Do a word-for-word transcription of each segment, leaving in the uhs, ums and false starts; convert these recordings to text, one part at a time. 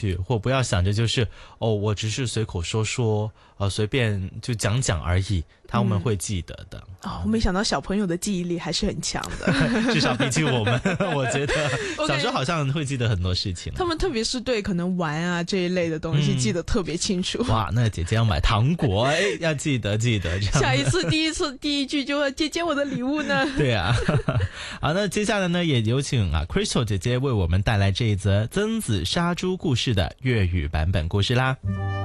去，或不要想着就是哦，我只是隨口說說，呃，隨便就講講而已，他們會記得的。 嗯、哦，我沒想到小朋友的記憶力還是很強的， 至少比起我們，我覺得小時候好像會記得很多事情。 他們特別是對可能玩啊這一類的東西記得特別清楚。 嗯、哇，那姐姐要買糖果，哎，要記得記得這樣。 下一次第一次第一句就會姐姐我的禮物呢？對啊， 好，那接下來呢，也有請啊 Crystal 姐姐為我們帶來這一則曾子殺豬故事的粵語版本故事啦。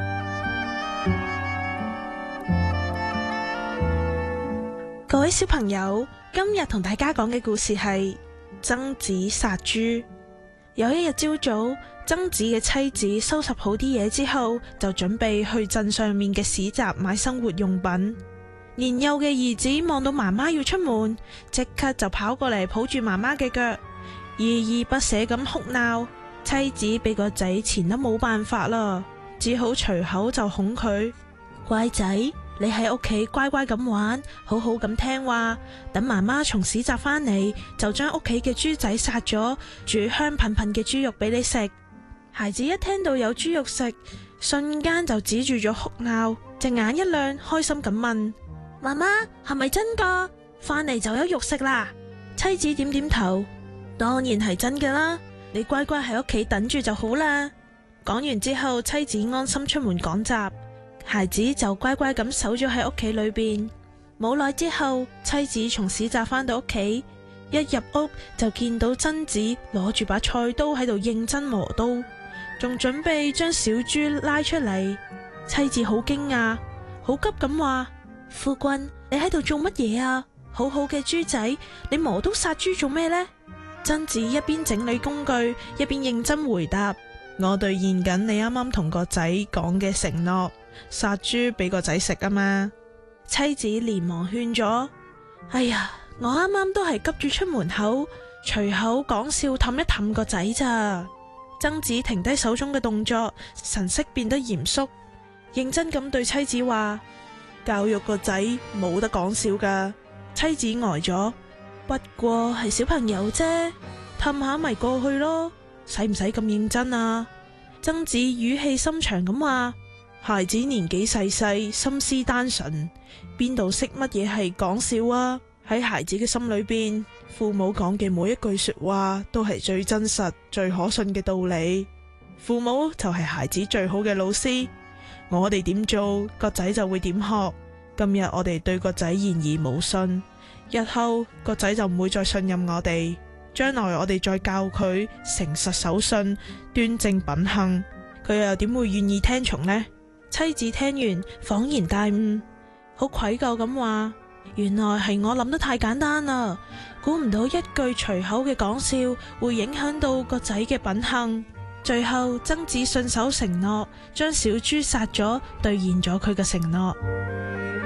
各位小朋友，今日同大家講嘅故事係曾子殺豬。有一日朝早，曾子嘅妻子收拾好啲嘢之後，就準備去鎮上面嘅市集買生活用品。年幼嘅兒子望到媽媽要出門，即刻就跑過嚟抱住媽媽嘅腳，依依不捨咁哭鬧。妻子俾個仔纏得冇辦法啦，只好隨口就哄佢：乖仔，你喺屋企乖乖咁玩，好好咁聽話，等媽媽從市集返嚟，就將屋企嘅豬仔殺咗，煮香噴噴嘅豬肉俾你食。孩子一聽到有豬肉食，瞬間就止住咗哭鬧，隻眼一亮，開心咁問：媽媽，係咪真㗎？返嚟就有肉食啦？妻子點點頭：當然係真㗎啦，你乖乖喺屋企等住就好啦。講完之後，妻子安心出門趕集，孩子就乖乖咁守咗喺屋企裏邊。冇耐之後，妻子從市集返到屋企，一入屋就見到曾子攞住把菜刀喺度認真磨刀，仲準備將小豬拉出嚟。妻子好驚訝，好急咁話：夫君，你喺度做乜嘢啊？好好嘅豬仔，你磨刀殺豬做咩呢？曾子一邊整理工具，一邊認真回答：我兌現緊你啱啱同個仔講嘅承諾，殺豬俾個仔食啊嘛。妻子連忙勸咗：哎呀，我啱啱都係急住出門口，隨口講笑氹一氹個仔咋。曾子停低手中嘅動作，神色變得嚴肅，認真咁對妻子話：教育個仔冇得講笑噶。妻子呆咗，不過係小朋友啫，氹下咪過去咯，使唔使咁認真啊？曾子語氣深長咁話：孩子年紀細細，心思單純，邊度識乜嘢係講笑啊？喺孩子嘅心裏邊，父母講嘅每一句說話都係最真實、最可信嘅道理。父母就係孩子最好嘅老師，我哋點做，個仔就會點學。今日我哋對個仔言而無信，日後個仔就唔會再信任我哋。將來我哋再教佢誠實守信、端正品行，佢又點會願意聽從呢？妻子聽完恍然大悟，好愧疚咁話：原來係我諗得太簡單啦，估唔到一句隨口嘅講笑會影響到個仔嘅品行。最後曾子信守承諾，將小豬殺咗，兌現咗佢嘅承諾。